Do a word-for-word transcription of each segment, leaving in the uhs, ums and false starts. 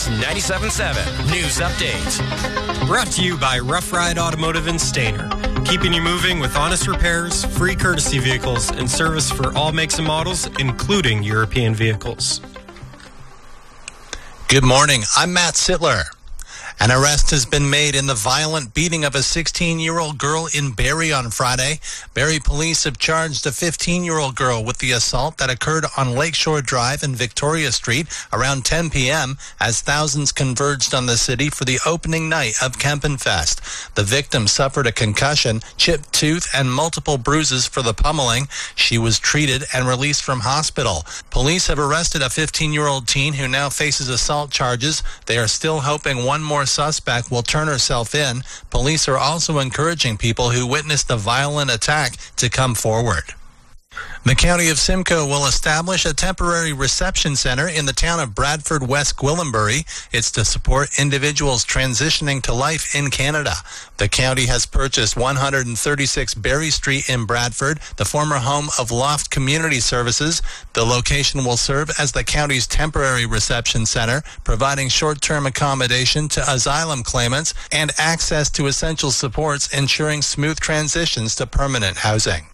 Max ninety-seven point seven News Update. Brought to you by Rough Ride Automotive in Stainer. Keeping you moving with honest repairs, free courtesy vehicles, and service for all makes and models, including European vehicles. Good morning. I'm Matt Sittler. An arrest has been made in the violent beating of a sixteen-year-old girl in Barrie on Friday. Barrie police have charged a fifteen-year-old girl with the assault that occurred on Lakeshore Drive and Victoria Street around ten p.m. as thousands converged on the city for the opening night of Kempenfest. The victim suffered a concussion, chipped tooth, and multiple bruises for the pummeling. She was treated and released from hospital. Police have arrested a fifteen-year-old teen who now faces assault charges. They are still hoping one more suspect will turn herself in. Police are also encouraging people who witnessed the violent attack to come forward. The County of Simcoe will establish a temporary reception center in the town of Bradford, West Gwillimbury. It's to support individuals transitioning to life in Canada. The county has purchased one hundred thirty-six Barrie Street in Bradford, the former home of Loft Community Services. The location will serve as the county's temporary reception center, providing short-term accommodation to asylum claimants and access to essential supports, ensuring smooth transitions to permanent housing.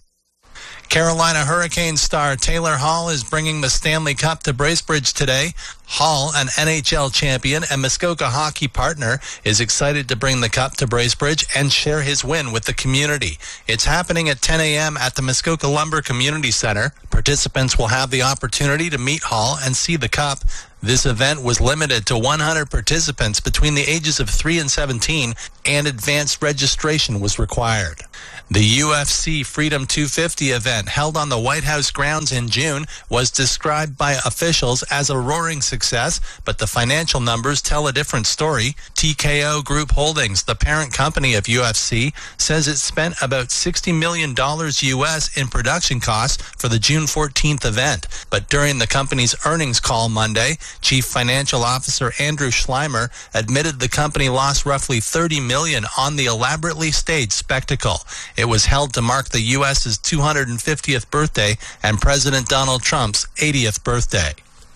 Carolina Hurricane star Taylor Hall is bringing the Stanley Cup to Bracebridge today. Hall, an N H L champion and Muskoka hockey partner, is excited to bring the cup to Bracebridge and share his win with the community. It's happening at ten a.m. at the Muskoka Lumber Community Center. Participants will have the opportunity to meet Hall and see the cup. This event was limited to one hundred participants between the ages of three and seventeen, and advanced registration was required. The U F C Freedom two fifty event held on the White House grounds in June was described by officials as a roaring success, but the financial numbers tell a different story. T K O Group Holdings, the parent company of U F C, says it spent about sixty million dollars U S in production costs for the June fourteenth event. But during the company's earnings call Monday, Chief Financial Officer Andrew Schleimer admitted the company lost roughly thirty million dollars on the elaborately staged spectacle. It was held to mark the U S's two hundred fiftieth birthday and President Donald Trump's eightieth birthday.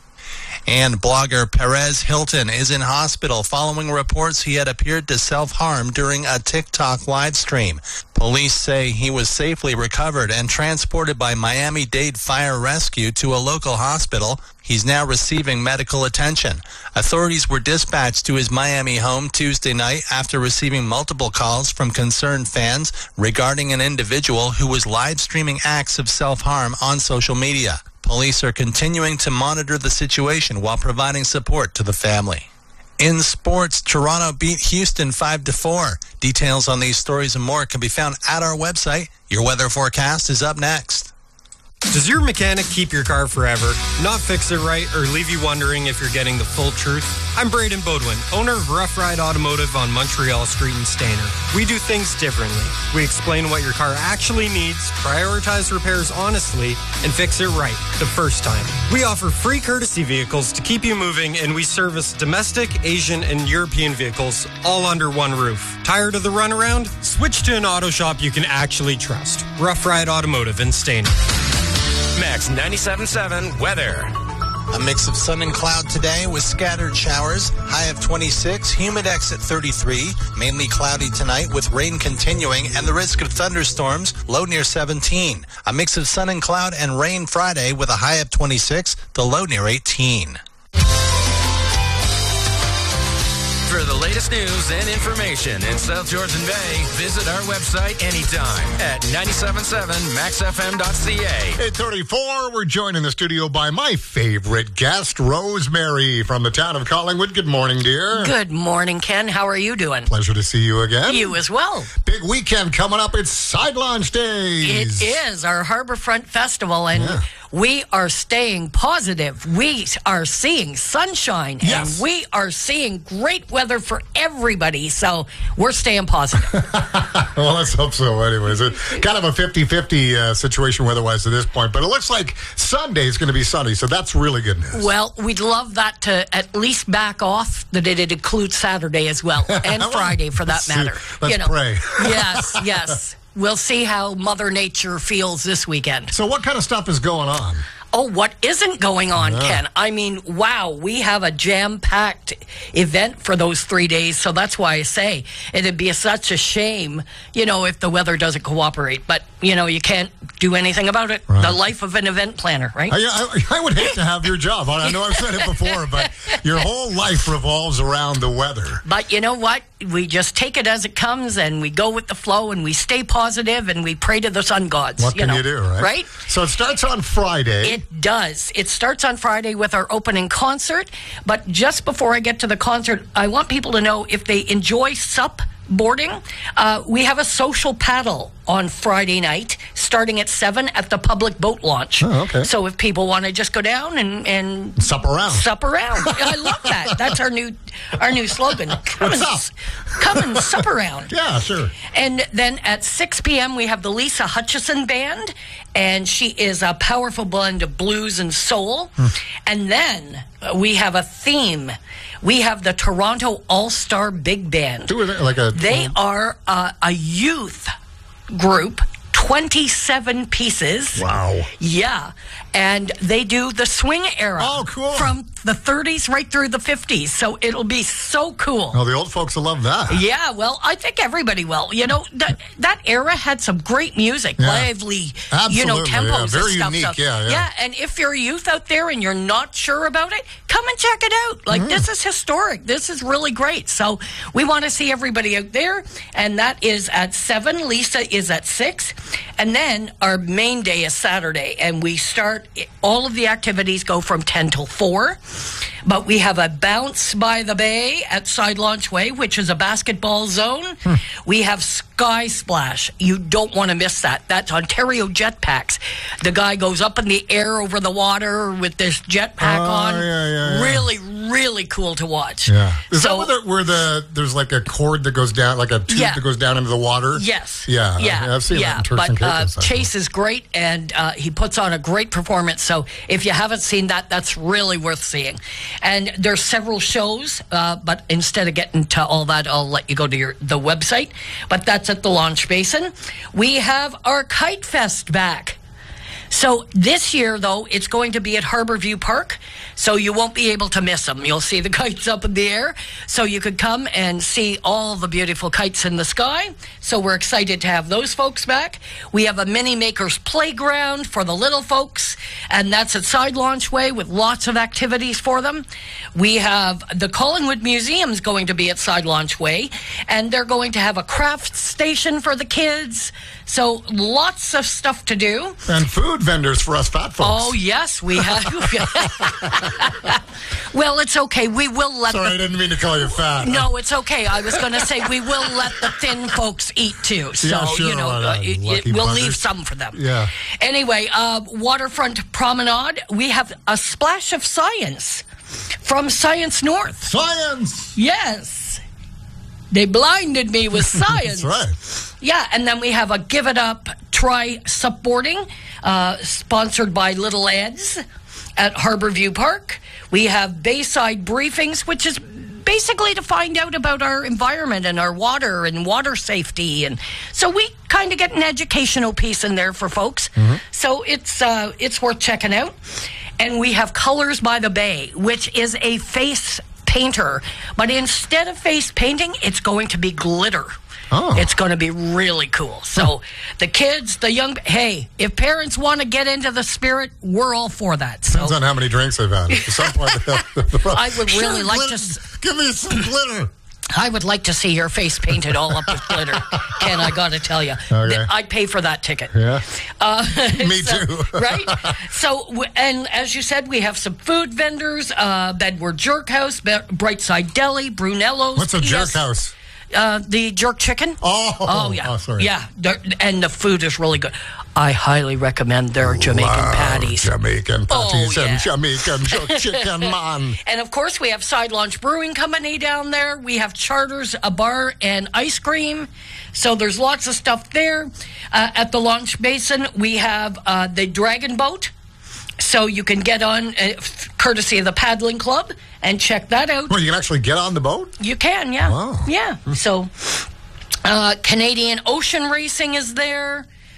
And blogger Perez Hilton is in hospital following reports he had appeared to self-harm during a TikTok live stream. Police say he was safely recovered and transported by Miami-Dade Fire Rescue to a local hospital. He's now receiving medical attention. Authorities were dispatched to his Miami home Tuesday night after receiving multiple calls from concerned fans regarding an individual who was live streaming acts of self-harm on social media. Police are continuing to monitor the situation while providing support to the family. In sports, Toronto beat Houston five to four. Details on these stories and more can be found at our website. Your weather forecast is up next. Does your mechanic keep your car forever, not fix it right, or leave you wondering if you're getting the full truth? I'm Braden Bodwin, owner of Rough Ride Automotive on Montreal Street in Stainer. We do things differently. We explain what your car actually needs, prioritize repairs honestly, and fix it right the first time. We offer free courtesy vehicles to keep you moving, and we service domestic, Asian, and European vehicles all under one roof. Tired of the runaround? Switch to an auto shop you can actually trust. Rough Ride Automotive in Stainer. Max ninety-seven point seven weather. A mix of sun and cloud today with scattered showers. High of twenty-six, humidex at thirty-three. Mainly cloudy tonight with rain continuing and the risk of thunderstorms, low near seventeen. A mix of sun and cloud and rain Friday with a high of twenty-six, the low near eighteen. For the latest news and information in South Georgian Bay, visit our website anytime at nine seven seven max f m dot c a. eight thirty-four, we're joined in the studio by my favorite guest, Rosemary from the town of Collingwood. Good morning, dear. Good morning, Ken. How are you doing? Pleasure to see you again. You as well. Big weekend coming up. It's Side Launch Days. It is our Harbourfront Festival, and yeah. we are staying positive. We are seeing sunshine, yes. and we are seeing great weather for everybody, so we're staying positive. Well, let's hope so anyways. It's kind of a fifty-fifty uh, situation weather-wise at this point, but it looks like Sunday is going to be sunny, so that's really good news. Well, we'd love that to at least back off that it includes Saturday as well, and Friday for that let's matter. See, let's you know, pray. yes, yes. We'll see how Mother Nature feels this weekend. So what kind of stuff is going on? Oh, what isn't going on, Yeah. Ken? I mean, wow, we have a jam-packed event for those three days. So that's why I say it'd be such a shame, you know, if the weather doesn't cooperate. But, you know, you can't do anything about it. Right. The life of an event planner, right? I, I, I would hate to have your job. I know I've said it before, but your whole life revolves around the weather. But you know what? We just take it as it comes, and we go with the flow, and we stay positive, and we pray to the sun gods. What you can know, you do, right? Right? So it starts on Friday. It does. It starts on Friday with our opening concert. But just before I get to the concert, I want people to know if they enjoy sup boarding, uh, we have a social paddle on Friday night, starting at seven at the public boat launch. Oh, okay. So if people want to just go down and, and Sup around. sup around, I love that. That's our new our new slogan. Come What's and, up? Come and sup around. Yeah, sure. And then at six p.m. we have the Lisa Hutchison Band, and she is a powerful blend of blues and soul. Hmm. And then uh, we have a theme. We have the Toronto All-Star Big Band. Who are they? Like a They are uh, a youth group, twenty-seven pieces. Wow. Yeah. And they do the swing era. Oh, cool. From the thirties right through the fifties. So it'll be so cool. Oh, the old folks will love that. Yeah, well, I think everybody will. You know, that that era had some great music, Yeah. lively, you know, Absolutely, tempos yeah. and Very stuff. unique, So, yeah, yeah. and if you're a youth out there and you're not sure about it, come and check it out. Like, Mm-hmm. this is historic. This is really great. So we want to see everybody out there, and that is at seven. Lisa is at six. And then our main day is Saturday, and we start, all of the activities go from ten till four. But we have a bounce by the bay at Side Launch Way, which is a basketball zone. Hmm. We have Sky Splash. You don't want to miss that. That's Ontario Jetpacks. The guy goes up in the air over the water with this jetpack Oh, on. yeah, yeah, yeah. Really, really cool to watch. Yeah. Is So- that where, the, where the there's like a cord that goes down, like a tube Yeah. that goes down into the water? Yes. Yeah. Yeah. I've seen yeah. that in Turks but and uh, Caicos. I Chase think. is great, and uh, he puts on a great performance. So if you haven't seen that, that's really worth seeing. And there's several shows, uh, but instead of getting to all that, I'll let you go to your the website. But that's at the Launch Basin. We have our Kite Fest back. So this year, though, it's going to be at Harborview Park, so you won't be able to miss them. You'll see the kites up in the air, so you could come and see all the beautiful kites in the sky. So we're excited to have those folks back. We have a Mini Makers Playground for the little folks, and that's at Side Launch Way with lots of activities for them. We have the Collingwood Museum's going to be at Side Launch Way, and they're going to have a craft station for the kids. So lots of stuff to do. And food vendors for us fat folks. Oh, yes, we have. Well, it's okay. We will let Sorry, I the... didn't mean to call you fat. No, it's okay. I was going to say we will let the thin folks eat, too. So, Yeah, sure, you know, why not? uh, it- Lucky it- we'll buggers. leave some for them. Yeah. Anyway, uh, Waterfront Promenade, we have a splash of science from Science North. Science! Yes. They blinded me with science. That's right. Yeah, and then we have a Give It Up Try Supboarding, uh, sponsored by Little Ed's at Harborview Park. We have Bayside Briefings, which is basically to find out about our environment and our water and water safety. And so we kind of get an educational piece in there for folks. So it's uh, it's worth checking out. And we have Colors by the Bay, which is a face painter. But instead of face painting, it's going to be glitter. Oh. It's going to be really cool. So the kids, the young, hey, if parents want to get into the spirit, we're all for that. So Depends on how many drinks they've had. At some point, I would really Sure, like glitter. to s- Give me some glitter. I would like to see your face painted all up with glitter. Ken, I got to tell you, Okay. I'd pay for that ticket. Yeah. Uh, Me so- too. Right? So, w- and as you said, we have some food vendors, uh, Bedward Jerk House, Be- Brightside Deli, Brunello's. What's a P S jerk house? Uh, the jerk chicken. Oh, Oh, yeah. oh, sorry. Yeah. They're- And the food is really good. I highly recommend their Jamaican Wow, patties. Jamaican patties Oh, yeah. and Jamaican jerk chicken, man. And of course, we have Side Launch Brewing Company down there. We have Charters, a bar, and ice cream. So there's lots of stuff there. Uh, at the Launch Basin, we have uh, the Dragon Boat. So you can get on, uh, f- courtesy of the Paddling Club, and check that out. Well, you can actually get on the boat? You can, yeah. Wow. Yeah. So uh, Canadian Ocean Racing is there.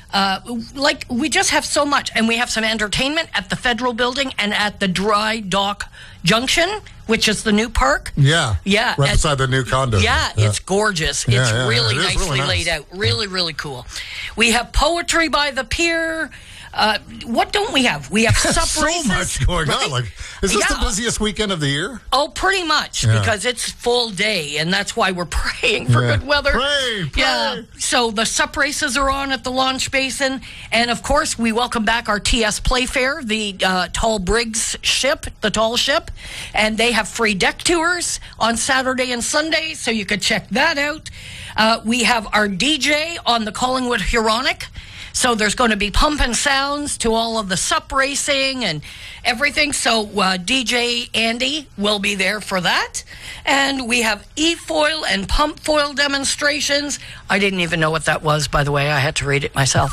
Uh, like, we just have so much. And we have some entertainment at the Federal Building and at the Dry Dock Junction, which is the new park. Yeah. Yeah. Right and, beside the new condo. Yeah, yeah. It's gorgeous. Yeah, it's yeah, really it is nicely really nice. laid out. Really, really cool. We have poetry by the pier. Uh, what don't we have? We have sup so races. much going right? on. Like, is this Yeah. the busiest weekend of the year? Oh, pretty much, Yeah. because it's full day, and that's why we're praying for Yeah. good weather. Pray, pray. Yeah. So the sup races are on at the launch basin, and of course, we welcome back our T S Playfair, the uh, Tall Briggs ship, the tall ship, and they have free deck tours on Saturday and Sunday, so you could check that out. Uh, we have our D J on the Collingwood Huronic. So there's going to be pumping sounds to all of the sup racing and everything. So uh, D J Andy will be there for that. And we have e-foil and pump foil demonstrations. I didn't even know what that was, by the way. I had to read it myself.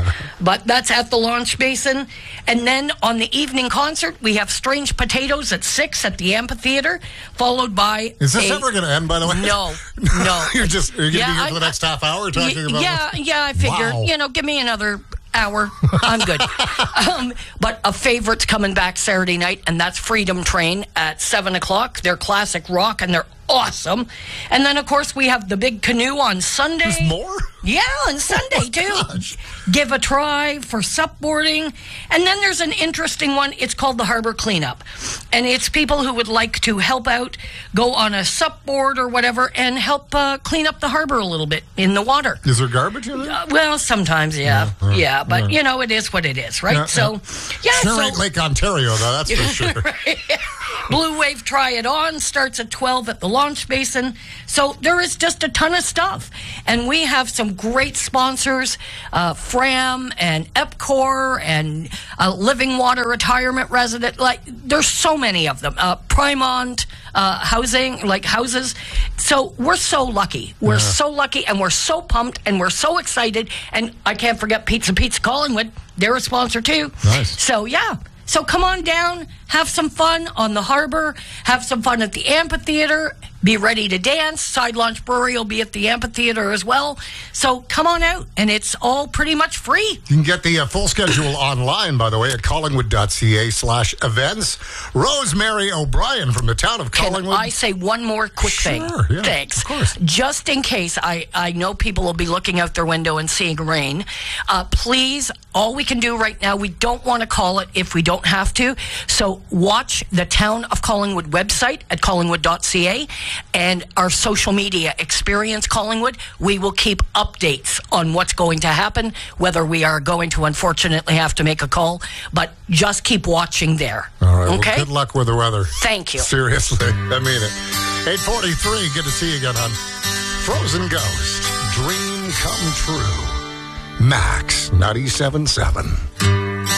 But that's at the launch basin. And then on the evening concert, we have Strange Potatoes at six at the amphitheater, followed by... Is this a, ever going to end, by the way? No, no. You're just you're going to Yeah, be here I- for the next half hour talking Y- about yeah, yeah, I figured, Wow. you know, give me another hour. I'm good. um, but a favorite's coming back Saturday night, and that's Freedom Train at seven o'clock. They're classic rock, and they're awesome. And then, of course, we have the Big Canoe on Sunday. There's more? Yeah, on Sunday, too. gosh. Give a try for sup boarding. And then there's an interesting one. It's called the Harbor Cleanup. And it's people who would like to help out, go on a sup board or whatever, and help uh, clean up the harbor a little bit in the water. Is there garbage in there? Uh, well, sometimes, yeah. Yeah, Yeah, uh, but, yeah. you know, it is what it is, right? Yeah, so, yeah, Sure so... ain't Lake Ontario, though, that's for sure. Right. Blue Wave Try It On starts at twelve at the launch basin. So there is just a ton of stuff. And we have some great sponsors, uh, Fram and Epcor and uh, Living Water Retirement Resident. Like, there's so many of them. Uh, Primont uh, Housing, like houses. So we're so lucky. We're Yeah. so lucky, and we're so pumped, and we're so excited. And I can't forget Pizza Pizza Collingwood. They're a sponsor, too. Nice. So, yeah. So come on down, have some fun on the harbor, have some fun at the amphitheater, be ready to dance. Side Launch Brewery will be at the amphitheater as well. So come on out, and it's all pretty much free. You can get the uh, full schedule online, by the way, at collingwood.ca slash events. Rosemary O'Brien from the town of Can Collingwood. I say one more quick thing? Sure, yeah, Thanks. of course. Just in case, I, I know people will be looking out their window and seeing rain. Uh, please, all we can do right now, we don't want to call it if we don't have to. So watch the Town of Collingwood website at collingwood dot c a and our social media, Experience Collingwood. We will keep updates on what's going to happen, whether we are going to unfortunately have to make a call, but just keep watching there. All right, okay? well, good luck with the weather. Thank you. Seriously, I mean it. eight forty-three, good to see you again, hon. Frozen Ghost, Dream Come True. Max ninety-seven point seven.